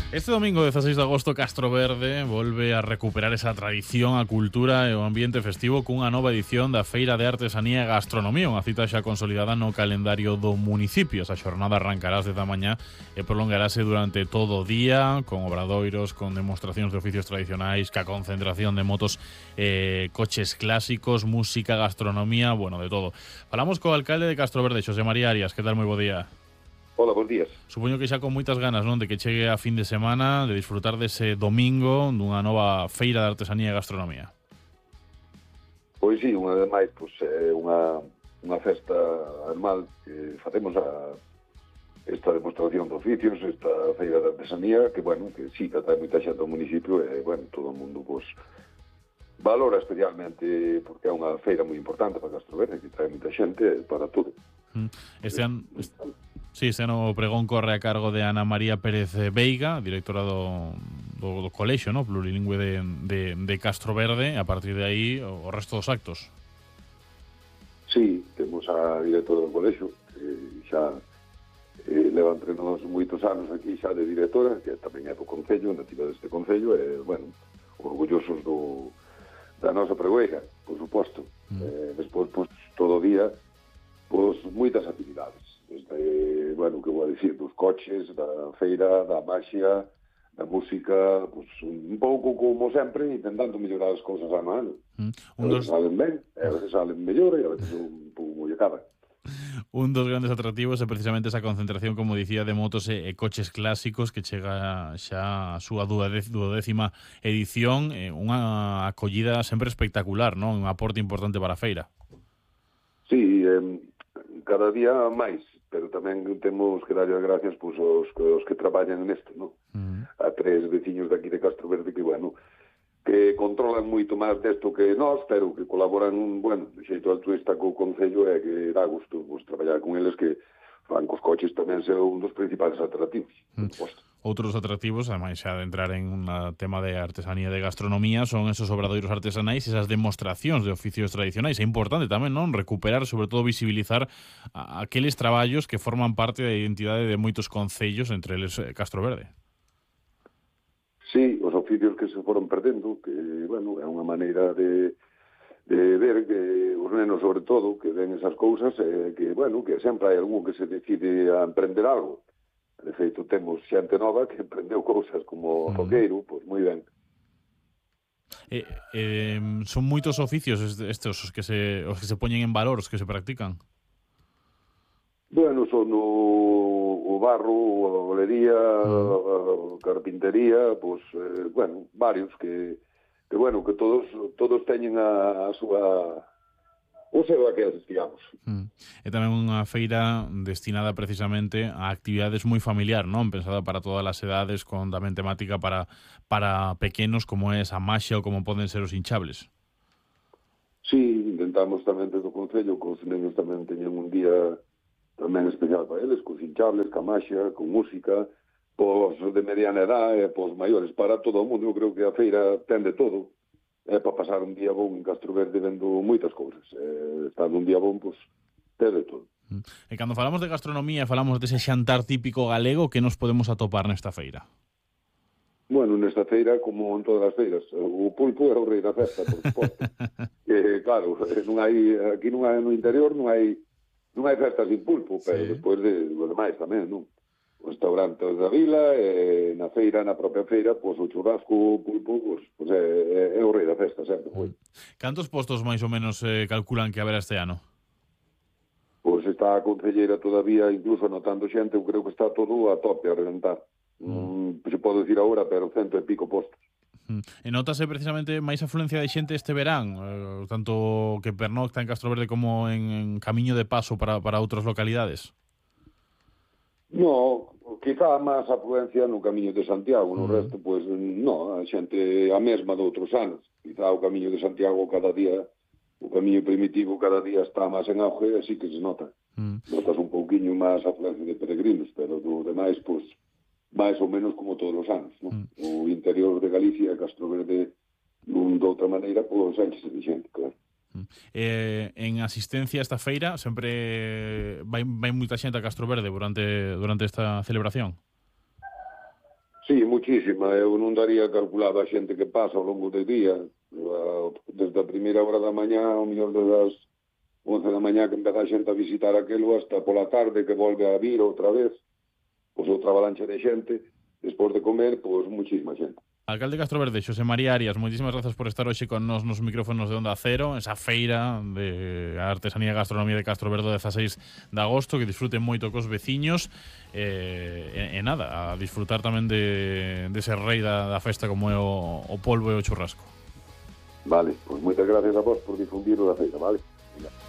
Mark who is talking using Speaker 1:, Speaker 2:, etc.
Speaker 1: Este domingo 16 de agosto Castroverde volve a recuperar esa tradición, a cultura e o ambiente festivo cunha nova edición da Feira de Artesanía e Gastronomía, unha cita xa consolidada no calendario do municipio. Esa xornada arrancará ás 10 da mañá e prolongarase durante todo o día, con obradoiros, con demostracións de oficios tradicionais, ca concentración de motos, coches clásicos, música, gastronomía, bueno, de todo. Falamos co alcalde de Castroverde, Xosé María Arias. Que tal? Moi bo día.
Speaker 2: Hola, bons días.
Speaker 1: Supoño que xa con moitas ganas, non, de que chegue a fin de semana, de disfrutar dese domingo dunha nova feira de artesanía e gastronomía.
Speaker 2: Pois sí, unha vez máis, pois, é unha festa anual que facemos esta demostración de oficios, esta feira de artesanía, que, bueno, que sí, que atrae moita xente ao municipio e, bueno, todo o mundo, pois, valora especialmente porque é unha feira moi importante para Castroverde, que trae moita xente para todo.
Speaker 1: Este ano, este ano o pregón corre a cargo de Ana María Pérez Veiga, directora do colexio, no, plurilingüe de Castroverde, e a partir de aí o resto dos actos.
Speaker 2: Sí, temos a directora do colexio, que xa leva entre nós moitos anos aquí xa de directora, que tamén é do Concello, nativa deste Concello, e, bueno, orgullosos da nosa pregoeira, por suposto. Despois, pois, todo o día, pois, moitas actividades. Desde, bueno, que vou a dicir, dos coches, da feira, da maxia, da música, pois, un pouco como sempre, intentando mellorar as cousas a mano. A veces salen ben, a veces salen mellor, e a veces un pouco moi acaban.
Speaker 1: Un dos grandes atractivos é precisamente esa concentración, como dicía, de motos e coches clásicos que chega xa a súa 12ª edición, unha acollida sempre espectacular, non? Un aporte importante para a feira.
Speaker 2: Sí, cada día máis, pero tamén temos que darlle as gracias pois, aos que traballan neste, non? A 3 veciños daqui de Castroverde que, bueno, que controlan moito máis desto que nós, pero que colaboran, bueno, de xeito altruista co Concello, e que dá gusto pues, traballar con eles, que fan cos coches tamén ser un dos principales atractivos.
Speaker 1: Outros atractivos, ademais xa de entrar en un tema de artesanía e de gastronomía, son esos obradoiros artesanais e esas demostracións de oficios tradicionais. É importante tamén, non, recuperar, sobre todo visibilizar aqueles traballos que forman parte da identidade de moitos concellos, entre eles Castroverde.
Speaker 2: Sí, os oficios que se foron perdendo, que, bueno, é unha maneira de ver que os nenos, sobre todo, que ven esas cousas, que, bueno, que sempre hai algún que se decide a emprender algo. De feito, temos xente nova que emprendeu cousas como roqueiro, pois moi ben.
Speaker 1: Son moitos oficios estes os que se poñen en valor, os que se practican?
Speaker 2: Bueno, son o barro, a olería, a carpintería, pois, bueno, varios que bueno, que todos teñen a súa o seu aqueles, digamos.
Speaker 1: É tamén unha feira destinada precisamente a actividades moi familiar, non? Pensada para todas as edades, con tamén temática para pequenos, como é esa maxia ou como poden ser os hinchables.
Speaker 2: Sí, intentamos tamén desde o Concello, que os nenos tamén teñen un día tamén especial para eles, cos hinchables, ca maxia, con música, pos de mediana edad e pos maiores, para todo o mundo. Eu creo que a feira ten de todo. É para pasar un día bon en Castroverde vendo moitas cousas. Estando un día bon, pois, ten de todo.
Speaker 1: E cando falamos de gastronomía, falamos dese xantar típico galego, que nos podemos atopar nesta feira?
Speaker 2: Bueno, nesta feira, como en todas as feiras, o pulpo é o rei da festa, por suposto. Claro, aquí no interior non hai festas sin pulpo, pero despois de lo demais tamén, non? Os restaurantes da vila, na feira, na propia feira, pois o churrasco, o pulpo, pois é o rei da festa, sempre foi.
Speaker 1: Cantos postos máis ou menos calculan que haberá este ano?
Speaker 2: Pois está a concelleira todavía, incluso anotando xente, eu creo que está todo a tope, a reventar. Se podo dicir agora, pero 100 e pico postos.
Speaker 1: E notase precisamente máis afluencia de xente este verán, tanto que pernocta en Castroverde como en camiño de paso para outras localidades?
Speaker 2: No, quizá máis afluencia no camiño de Santiago, no resto, pois, no, a xente a mesma de outros anos. Quizá o camiño de Santiago cada día, o camiño primitivo cada día está máis en auge, así que se nota. Notas un pouquiño máis afluencia de peregrinos, pero do demais, pois, máis ou menos como todos os anos, non? O interior de Galicia, Castroverde, de outra maneira, pois, enchese de xente, claro.
Speaker 1: En asistencia a esta feira sempre vai moita xente a Castroverde durante esta celebración?
Speaker 2: Sí, moi muchísima, eu non daría calculado a xente que pasa ao longo do día, desde a primeira hora da mañá, ao mellor das 11 da mañá que empeza a xente a visitar aquelo, hasta pola tarde que volve a vir outra vez, pois outra avalancha de xente, despois de comer, pois muchísima xente.
Speaker 1: Alcalde Castroverde, Xosé María Arias, moitísimas grazas por estar hoxe con nos micrófonos de Onda Cero, esa feira de artesanía e gastronomía de Castroverde 16 de agosto, que disfruten moito cos veciños, e nada, a disfrutar tamén dese rei da festa como é o polvo e o churrasco.
Speaker 2: Vale, pois moitas gracias a vos por difundir o da feira, vale? Venga.